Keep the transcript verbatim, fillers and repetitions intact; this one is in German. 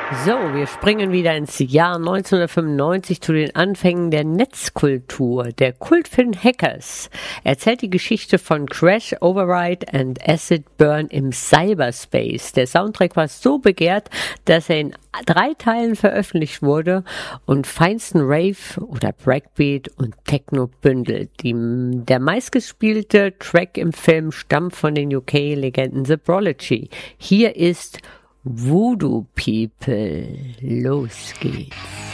So, wir springen wieder ins Jahr neunzehnhundertfünfundneunzig zu den Anfängen der Netzkultur. Der Kultfilm Hackers erzählt die Geschichte von Crash, Override and Acid Burn im Cyberspace. Der Soundtrack war so begehrt, dass er in drei Teilen veröffentlicht wurde und feinsten Rave oder Breakbeat und Techno bündelt. Die, der meistgespielte Track im Film stammt von den U K-Legenden The Prodigy. Hier ist Voodoo People. Los geht's.